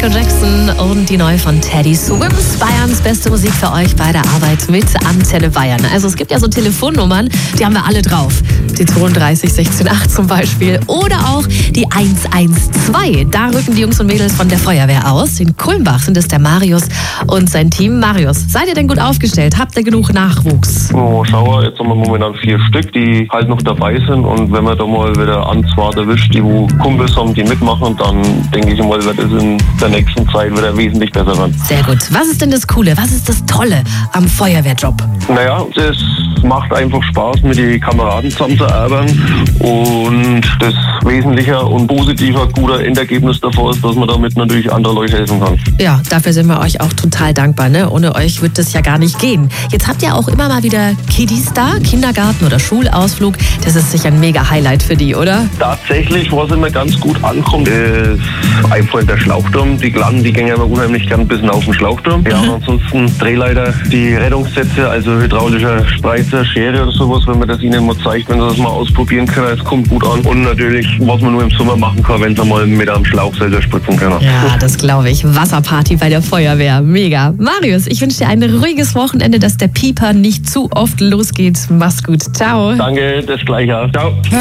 Michael Jackson und die neue von Teddy Swims. Bayerns beste Musik für euch bei der Arbeit mit Antenne Bayern. Also es gibt ja so Telefonnummern, die haben wir alle drauf. Die 32 16 8 zum Beispiel. Oder auch die 112. Da rücken die Jungs und Mädels von der Feuerwehr aus. In Kulmbach sind es der Marius und sein Team. Marius, seid ihr denn gut aufgestellt? Habt ihr genug Nachwuchs? Oh, schau, jetzt haben wir momentan 4 Stück, die halt noch dabei sind. Und wenn wir da mal wieder Anzwart erwischt, die wo Kumpels haben, die mitmachen, dann denke ich mal, wird es in der nächsten Zeit wieder wesentlich besser werden. Sehr gut. Was ist denn das Coole? Was ist das Tolle am Feuerwehrjob? Naja, es macht einfach Spaß, mit den Kameraden zusammenzuarbeiten. Und das wesentliche und positiver, guter Endergebnis davor ist, dass man damit natürlich andere Leute helfen kann. Ja, dafür sind wir euch auch total dankbar. Ne? Ohne euch wird das ja gar nicht gehen. Jetzt habt ihr auch immer mal wieder Kiddies da, Kindergarten oder Schulausflug. Das ist sicher ein mega Highlight für die, oder? Tatsächlich, was immer ganz gut ankommt, ist einfach der Schlauchturm. Die Kleinen, die gehen immer unheimlich gern ein bisschen auf den Schlauchturm. Ja, ansonsten Drehleiter, die Rettungssätze, also hydraulischer Spreizer, Schere oder sowas, wenn man das ihnen mal zeigt, wenn sie das mal ausprobieren können, es kommt gut an. Und natürlich, was man nur im Sommer machen kann, wenn sie mal mit einem Schlauch selber spritzen können. Ja, das glaube ich. Wasserparty bei der Feuerwehr. Mega. Marius, ich wünsche dir ein ruhiges Wochenende, dass der Pieper nicht zu oft losgeht. Mach's gut. Ciao. Danke, das Gleiche. Ciao.